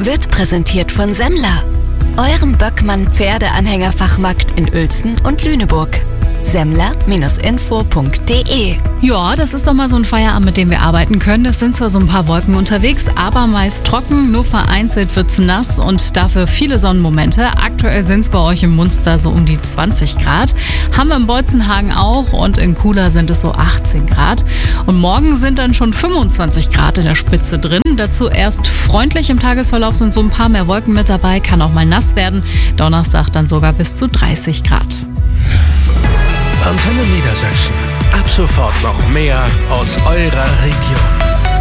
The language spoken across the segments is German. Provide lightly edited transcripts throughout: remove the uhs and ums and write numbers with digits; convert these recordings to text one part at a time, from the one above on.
wird präsentiert von Semmler, eurem Böckmann-Pferdeanhängerfachmarkt in Uelzen und Lüneburg. Semmler-info.de. Ja, das ist doch mal so ein Feierabend, mit dem wir arbeiten können. Es sind zwar so ein paar Wolken unterwegs, aber meist trocken, nur vereinzelt wird's nass und dafür viele Sonnenmomente. Aktuell sind es bei euch im Munster so um die 20 Grad. Haben wir im Beutzenhagen auch und in Kula sind es so 18 Grad. Und morgen sind dann schon 25 Grad in der Spitze drin. Dazu erst freundlich im Tagesverlauf sind so ein paar mehr Wolken mit dabei, kann auch mal nass werden. Donnerstag dann sogar bis zu 30 Grad. Antenne Niedersachsen. Ab sofort noch mehr aus eurer Region.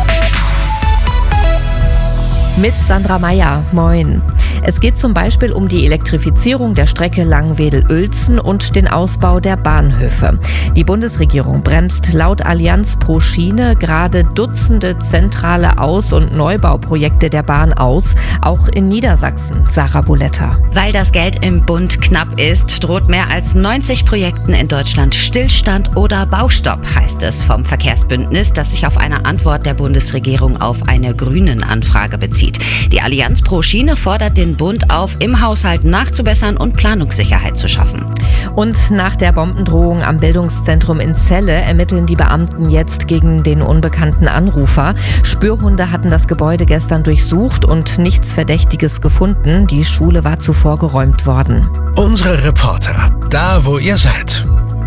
Mit Sandra Meyer. Moin. Es geht zum Beispiel um die Elektrifizierung der Strecke Langwedel-Uelzen und den Ausbau der Bahnhöfe. Die Bundesregierung bremst laut Allianz pro Schiene gerade Dutzende zentrale Aus- und Neubauprojekte der Bahn aus, auch in Niedersachsen. Sarah Buletta. Weil das Geld im Bund knapp ist, droht mehr als 90 Projekten in Deutschland Stillstand oder Baustopp, heißt es vom Verkehrsbündnis, das sich auf eine Antwort der Bundesregierung auf eine Grünen-Anfrage bezieht. Die Allianz pro Schiene fordert den Bund auf, im Haushalt nachzubessern und Planungssicherheit zu schaffen. Und nach der Bombendrohung am Bildungszentrum in Celle ermitteln die Beamten jetzt gegen den unbekannten Anrufer. Spürhunde hatten das Gebäude gestern durchsucht und nichts Verdächtiges gefunden. Die Schule war zuvor geräumt worden. Unsere Reporter, da wo ihr seid.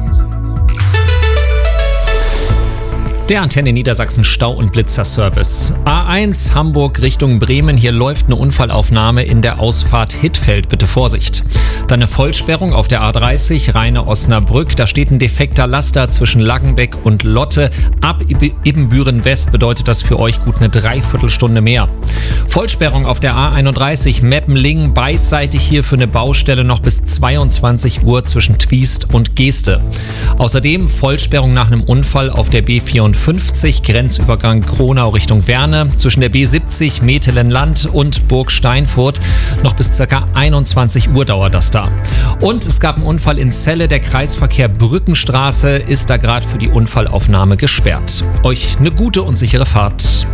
Der Antenne Niedersachsen Stau- und Blitzerservice. A1 Hamburg Richtung Bremen. Hier läuft eine Unfallaufnahme in der Ausfahrt Hittfeld. Bitte Vorsicht. Dann eine Vollsperrung auf der A30 Rheine-Osnabrück. Da steht ein defekter Laster zwischen Laggenbeck und Lotte. Ab Ibbenbüren West bedeutet das für euch gut eine Dreiviertelstunde mehr. Vollsperrung auf der A31 Meppenlingen. Beidseitig hier für eine Baustelle noch bis 22 Uhr zwischen Twiest und Geeste. Außerdem Vollsperrung nach einem Unfall auf der B54 Grenzübergang Kronau Richtung Werne, zwischen der B70 Metelen-Land und Burg Steinfurt. Noch bis ca. 21 Uhr dauert das da. Und es gab einen Unfall in Celle. Der Kreisverkehr Brückenstraße ist da gerade für die Unfallaufnahme gesperrt. Euch eine gute und sichere Fahrt.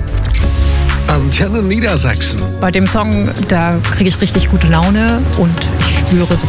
Antenne Niedersachsen. Bei dem Song, da kriege ich richtig gute Laune und ich spüre so